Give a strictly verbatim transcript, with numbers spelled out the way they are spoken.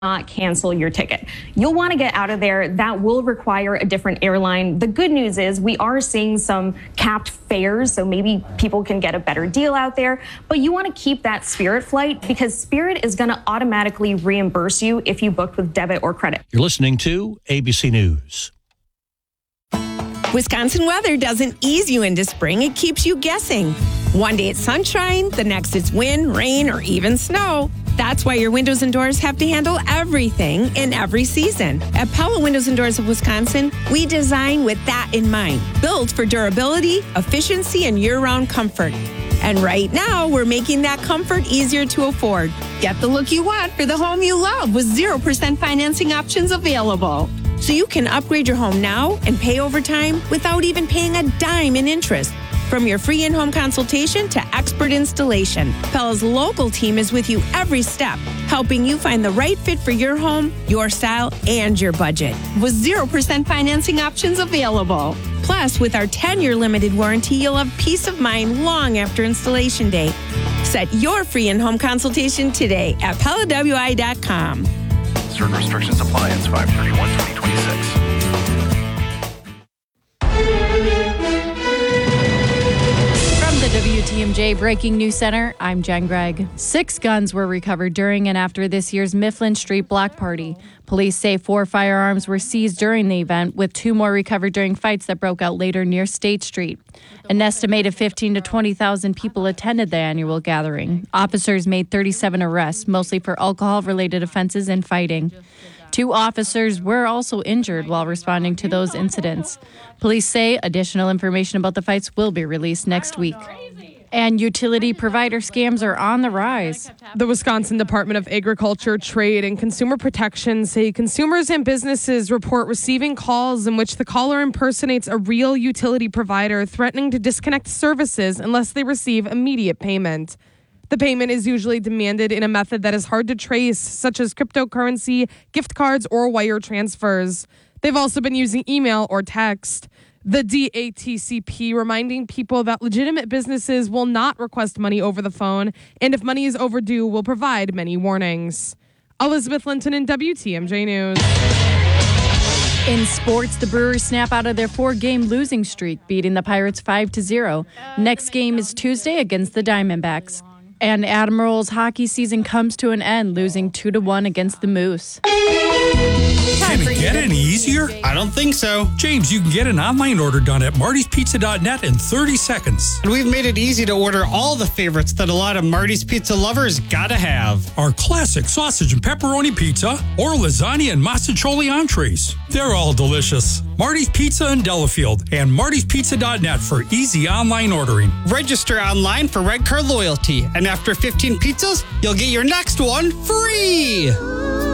not cancel your ticket. You'll want to get out of there. That will require a different airline. The good news is we are seeing some capped fares, so maybe people can get a better deal out there. But you want to keep that Spirit flight because Spirit is going to automatically reimburse you if you booked with debit or credit. You're listening to A B C News. Wisconsin weather doesn't ease you into spring. It keeps you guessing. One day it's sunshine, the next it's wind, rain, or even snow. That's why your windows and doors have to handle everything in every season. At Pella Windows and Doors of Wisconsin, we design with that in mind. Built for durability, efficiency, and year-round comfort. And right now, we're making that comfort easier to afford. Get the look you want for the home you love with zero percent financing options available. So you can upgrade your home now and pay over time without even paying a dime in interest. From your free in-home consultation to expert installation, Pella's local team is with you every step, helping you find the right fit for your home, your style, and your budget. With zero percent financing options available. Plus, with our ten-year limited warranty, you'll have peace of mind long after installation day. Set your free in-home consultation today at Pella W I dot com. Certain restrictions apply. It's five thirty-one twenty twenty-six. The W T M J Breaking News Center, I'm Jen Gregg. Six guns were recovered during and after this year's Mifflin Street Block Party. Police say four firearms were seized during the event, with two more recovered during fights that broke out later near State Street. An estimated fifteen to twenty thousand people attended the annual gathering. Officers made thirty-seven arrests, mostly for alcohol-related offenses and fighting. Two officers were also injured while responding to those incidents. Police say additional information about the fights will be released next week. And utility provider scams are on the rise. The Wisconsin Department of Agriculture, Trade, and Consumer Protection say consumers and businesses report receiving calls in which the caller impersonates a real utility provider, threatening to disconnect services unless they receive immediate payment. The payment is usually demanded in a method that is hard to trace, such as cryptocurrency, gift cards, or wire transfers. They've also been using email or text. The D A T C P reminding people that legitimate businesses will not request money over the phone, and if money is overdue, will provide many warnings. Elizabeth Linton in W T M J News. In sports, the Brewers snap out of their four-game losing streak, beating the Pirates five to zero. Next game is Tuesday against the Diamondbacks. And Admirals hockey season comes to an end, losing two to one against the Moose. Can it get any easier? I don't think so. James, you can get an online order done at martys pizza dot net in thirty seconds. And we've made it easy to order all the favorites that a lot of Marty's Pizza lovers gotta have. Our classic sausage and pepperoni pizza or lasagna and masticholi entrees. They're all delicious. Marty's Pizza in Delafield and martys pizza dot net for easy online ordering. Register online for Red Car Loyalty, and after fifteen pizzas, you'll get your next one free.